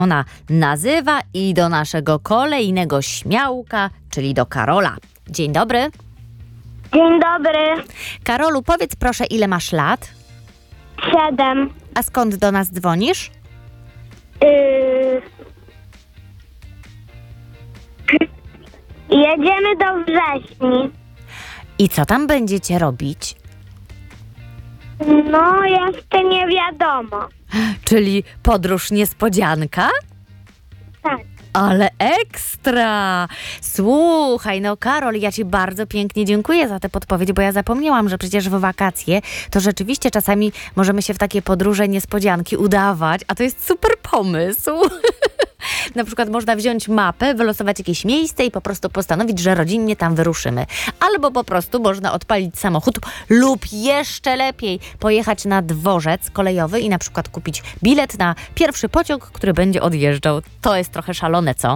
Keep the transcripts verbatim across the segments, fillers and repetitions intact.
ona nazywa i do naszego kolejnego śmiałka, czyli do Karola. Dzień dobry. Dzień dobry. Karolu, powiedz proszę, ile masz lat? Siedem. A skąd do nas dzwonisz? Yy... Jedziemy do Wrześni. I co tam będziecie robić? No, jeszcze nie wiadomo. Czyli podróż niespodzianka? Tak. Ale ekstra! Słuchaj, no Karol, ja ci bardzo pięknie dziękuję za tę podpowiedź, bo ja zapomniałam, że przecież w wakacje to rzeczywiście czasami możemy się w takie podróże niespodzianki udawać, a to jest super pomysł. Na przykład można wziąć mapę, wylosować jakieś miejsce i po prostu postanowić, że rodzinnie tam wyruszymy. Albo po prostu można odpalić samochód lub jeszcze lepiej pojechać na dworzec kolejowy i na przykład kupić bilet na pierwszy pociąg, który będzie odjeżdżał. To jest trochę szalone, co?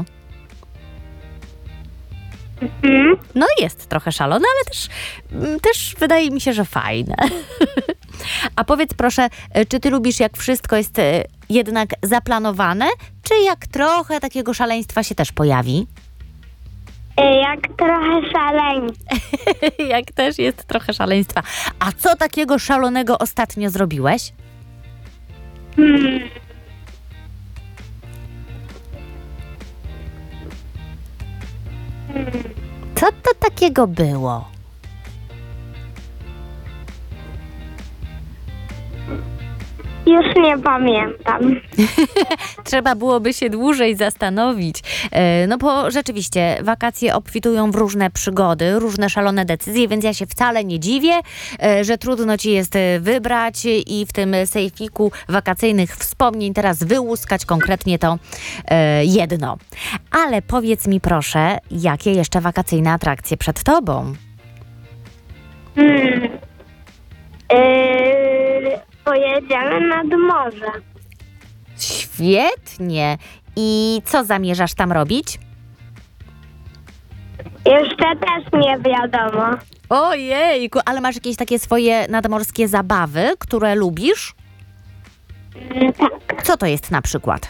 Mhm. No jest trochę szalone, ale też, też wydaje mi się, że fajne. A powiedz proszę, czy ty lubisz, jak wszystko jest jednak zaplanowane, czy jak trochę takiego szaleństwa się też pojawi? Jak trochę szaleń. Jak też jest trochę szaleństwa. A co takiego szalonego ostatnio zrobiłeś? Hmm. Hmm. Co to takiego było? Już nie pamiętam. Trzeba byłoby się dłużej zastanowić. E, No bo rzeczywiście wakacje obfitują w różne przygody, różne szalone decyzje, więc ja się wcale nie dziwię, e, że trudno ci jest e, wybrać i w tym sejfiku wakacyjnych wspomnień teraz wyłuskać konkretnie to e, jedno. Ale powiedz mi proszę, jakie jeszcze wakacyjne atrakcje przed tobą? Hmm. Yy, pojedziemy nad morze. Świetnie! I co zamierzasz tam robić? Jeszcze też nie wiadomo. Ojejku, ale masz jakieś takie swoje nadmorskie zabawy, które lubisz? Mm, tak. Co to jest na przykład?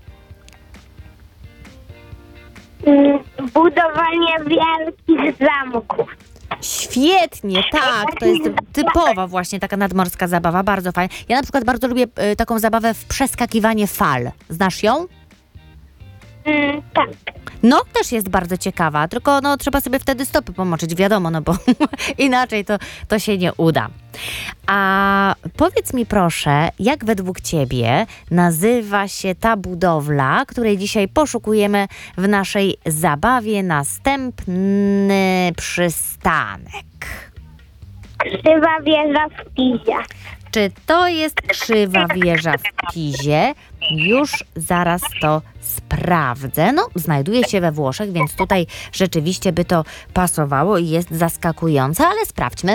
Mm, budowanie wielkich zamków. Świetnie, tak, to jest typowa właśnie taka nadmorska zabawa, bardzo fajna. Ja na przykład bardzo lubię y, taką zabawę w przeskakiwanie fal. Znasz ją? Mm, tak. No, też jest bardzo ciekawa, tylko no, trzeba sobie wtedy stopy pomoczyć, wiadomo, no bo inaczej to, to się nie uda. A powiedz mi proszę, jak według ciebie nazywa się ta budowla, której dzisiaj poszukujemy w naszej zabawie Następny przystanek? Krzywa wieża w Pizie. Czy to jest krzywa wieża w Pizie? Już zaraz to sprawdzę. No, znajduje się we Włoszech, więc tutaj rzeczywiście by to pasowało i jest zaskakujące, ale sprawdźmy.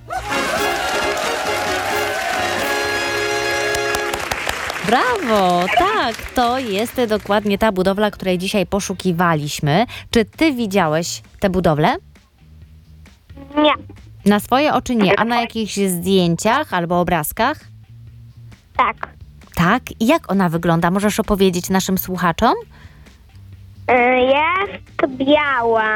Brawo! Tak, to jest dokładnie ta budowla, której dzisiaj poszukiwaliśmy. Czy ty widziałeś tę budowlę? Nie. Na swoje oczy nie, a na jakichś zdjęciach albo obrazkach? Tak. Tak? I jak ona wygląda? Możesz opowiedzieć naszym słuchaczom? Y, Jest biała.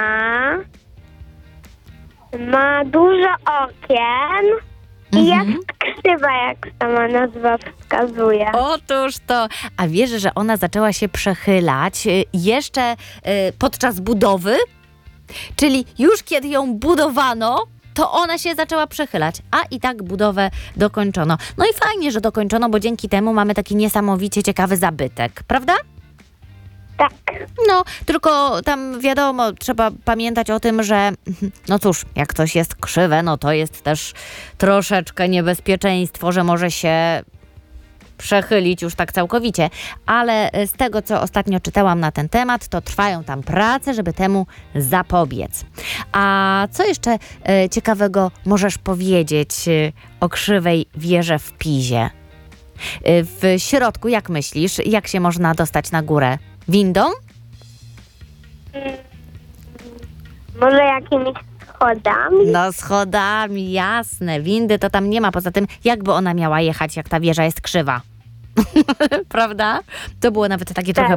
Ma dużo okien. I Mhm. jest krzywa, jak sama nazwa wskazuje. Otóż to. A wiesz, że ona zaczęła się przechylać y, jeszcze y, podczas budowy? Czyli już kiedy ją budowano, to ona się zaczęła przechylać, a i tak budowę dokończono. No i fajnie, że dokończono, bo dzięki temu mamy taki niesamowicie ciekawy zabytek, prawda? Tak. No, tylko tam wiadomo, trzeba pamiętać o tym, że no cóż, jak coś jest krzywe, no to jest też troszeczkę niebezpieczeństwo, że może się przechylić już tak całkowicie. Ale z tego, co ostatnio czytałam na ten temat, to trwają tam prace, żeby temu zapobiec. A co jeszcze e, ciekawego możesz powiedzieć e, o krzywej wieży w Pizie? E, w środku, jak myślisz, jak się można dostać na górę? Windą? Może jakimiś schodami? No schodami, jasne. Windy to tam nie ma. Poza tym, jakby ona miała jechać, jak ta wieża jest krzywa? Prawda? To było nawet takie Tak. trochę